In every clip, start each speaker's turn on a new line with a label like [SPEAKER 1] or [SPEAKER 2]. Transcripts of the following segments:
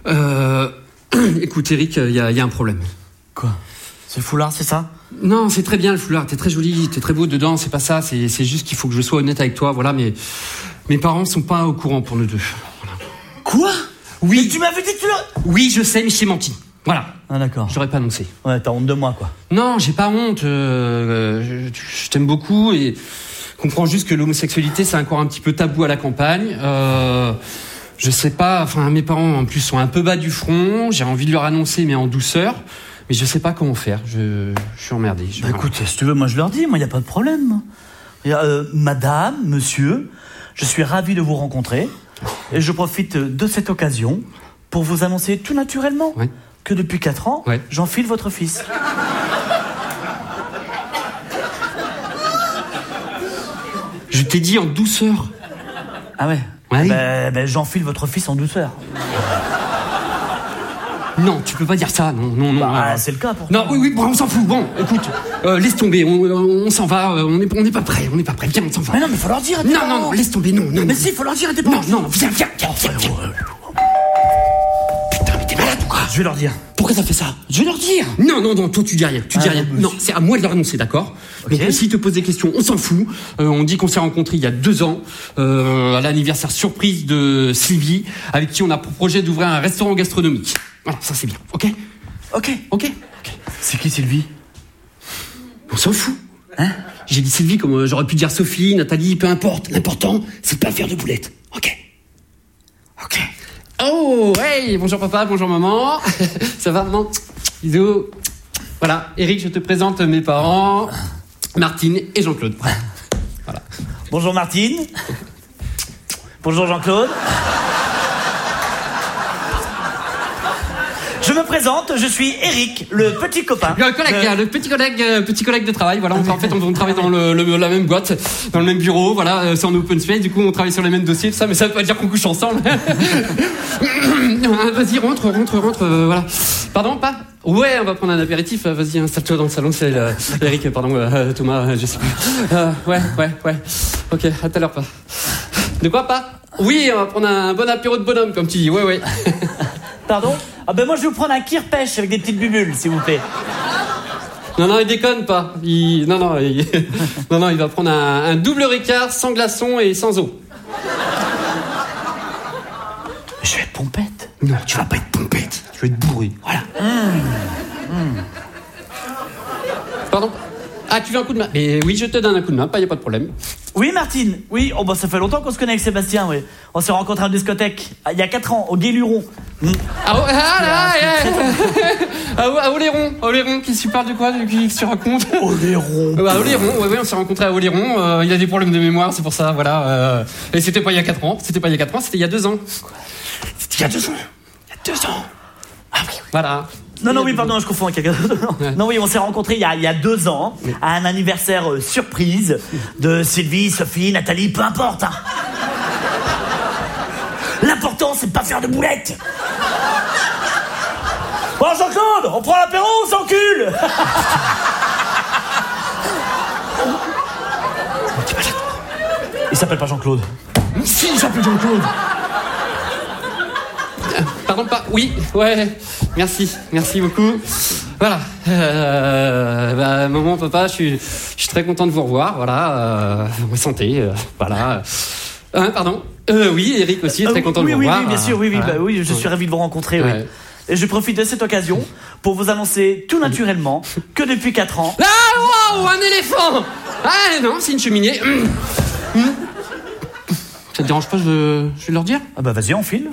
[SPEAKER 1] Écoute, Eric, il y a un problème.
[SPEAKER 2] Quoi ? C'est le foulard, c'est ça ?
[SPEAKER 1] Non, c'est très bien le foulard, t'es très joli, t'es très beau dedans, c'est pas ça, c'est juste qu'il faut que je sois honnête avec toi, voilà, mais mes parents sont pas au courant pour nous deux. Voilà.
[SPEAKER 2] Quoi ?
[SPEAKER 1] Oui.
[SPEAKER 2] Mais tu m'avais dit que tu l'as...
[SPEAKER 1] Oui, je sais, mais je t'ai menti. Voilà.
[SPEAKER 2] Ah d'accord.
[SPEAKER 1] J'aurais pas annoncé.
[SPEAKER 2] Ouais, t'as honte de moi, quoi.
[SPEAKER 1] Non, j'ai pas honte, je t'aime beaucoup et comprends juste que l'homosexualité c'est encore un petit peu tabou à la campagne. Je sais pas, enfin mes parents en plus sont un peu bas du front, j'ai envie de leur annoncer mais en douceur. Mais je sais pas comment faire, je suis emmerdé.
[SPEAKER 2] Bah écoute, si tu veux, moi je leur dis, moi y a pas de problème. Madame, monsieur, je suis ravi de vous rencontrer et je profite de cette occasion pour vous annoncer tout naturellement que depuis 4 ans, j'enfile votre fils.
[SPEAKER 1] Je t'ai dit en douceur.
[SPEAKER 2] Ah ouais,
[SPEAKER 1] ouais.
[SPEAKER 2] J'enfile votre fils en douceur.
[SPEAKER 1] Non, tu peux pas dire ça, non.
[SPEAKER 2] C'est le cas pour
[SPEAKER 1] toi. Non, oui, bon, on s'en fout. Bon, écoute, laisse tomber, on s'en va, on n'est pas prêt, viens, on s'en va.
[SPEAKER 2] Mais non, mais faut leur dire.
[SPEAKER 1] Non, laisse tomber, non.
[SPEAKER 2] Mais si, faut leur dire à tes parents.
[SPEAKER 1] Non, viens. Putain, mais t'es malade ou quoi ?
[SPEAKER 2] Je vais leur dire.
[SPEAKER 1] Pourquoi t'as fait ça ? Je vais leur dire. Non, toi tu dis rien, Non, c'est à moi de leur annoncer, d'accord ? Okay. Donc s'ils te posent des questions, on s'en fout. On dit qu'on s'est rencontrés il y a 2 ans, à l'anniversaire surprise de Sylvie, avec qui on a pour projet d'ouvrir un restaurant gastronomique. Voilà, ça c'est bien, ok.
[SPEAKER 2] C'est qui Sylvie ?
[SPEAKER 1] On s'en fout. Hein ? J'ai dit Sylvie comme j'aurais pu dire Sophie, Nathalie, peu importe. L'important, c'est de pas faire de boulettes. Ok. Oh, hey, bonjour papa, bonjour maman. Ça va, maman ? Bisous. Voilà, Eric, je te présente mes parents, Martine et Jean-Claude. Voilà.
[SPEAKER 2] Bonjour Martine. Bonjour Jean-Claude. Je me présente, je suis Eric, le petit copain.
[SPEAKER 1] Le petit collègue de travail. Voilà, en fait, on travaille dans la même boîte, dans le même bureau. Voilà, c'est en open space. Du coup, on travaille sur les mêmes dossiers, tout ça, mais ça veut pas dire qu'on couche ensemble. Vas-y, rentre. Voilà. Pardon, pas. Ouais, on va prendre un apéritif. Vas-y, installe-toi dans le salon. C'est Eric, Thomas, je sais plus. Ouais. Ok, à tout à l'heure, pas. De quoi, pas ? Oui, on va prendre un bon apéro de bonhomme, comme tu dis. Ouais.
[SPEAKER 2] Pardon ? Moi je vais vous prendre un kirpèche avec des petites bulles, s'il vous plaît.
[SPEAKER 1] Non, il déconne pas. Il va prendre un double Ricard sans glaçons et sans eau.
[SPEAKER 2] Je vais être pompette.
[SPEAKER 1] Non, tu vas pas être pompette. Tu vas être bourré. Voilà. Pardon ? Ah, tu veux un coup de main ? Mais oui, je te donne un coup de main, y a pas de problème.
[SPEAKER 2] Oui, Martine. Oui, ça fait longtemps qu'on se connaît avec Sébastien, oui. On s'est rencontrés à la discothèque, il y a 4 ans, au Gué-Luron.
[SPEAKER 1] À Oléron, qui tu parles de quoi ? Qui tu racontes ?
[SPEAKER 2] Oléron.
[SPEAKER 1] Oléron, on s'est rencontrés à Oléron. Il a des problèmes de mémoire, c'est pour ça, voilà. Et c'était pas il y a 4 ans, c'était il y a 2 ans. C'était il y a 2 ans. Ah oui. Voilà.
[SPEAKER 2] Non, pardon, je confonds avec quelqu'un d'autre. Non, on s'est rencontrés il y a 2 ans, à un anniversaire surprise de Sylvie, Sophie, Nathalie, peu importe. Hein. L'important, c'est de pas faire de boulettes. Bon, Jean-Claude, on prend l'apéro ou on s'encule ? Il s'appelle pas Jean-Claude.
[SPEAKER 1] Si, il s'appelle Jean-Claude. Pardon, pas. Oui, ouais. Merci beaucoup. Voilà. Maman, papa, je suis très content de vous revoir. Voilà. Santé. Voilà. Pardon. Oui, Eric aussi, très content de vous revoir.
[SPEAKER 2] Oui, bien sûr, oui, je suis ravi de vous rencontrer. Oui. Et je profite de cette occasion pour vous annoncer tout naturellement que depuis 4 ans.
[SPEAKER 1] Ah, wow, un éléphant. Ah non, c'est une cheminée. Ça te dérange pas, je vais leur dire ?
[SPEAKER 2] Ah bah vas-y, on file.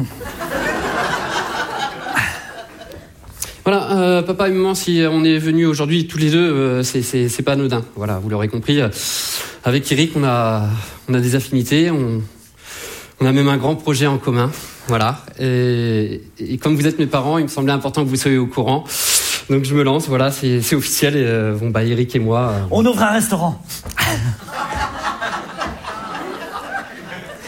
[SPEAKER 1] Voilà, papa et maman, si on est venus aujourd'hui tous les deux, c'est pas anodin. Voilà, vous l'aurez compris. Avec Eric, on a des affinités, on a même un grand projet en commun. Voilà. Et comme vous êtes mes parents, il me semblait important que vous soyez au courant. Donc je me lance, voilà, c'est officiel. Et Eric et moi...
[SPEAKER 2] On ouvre un restaurant.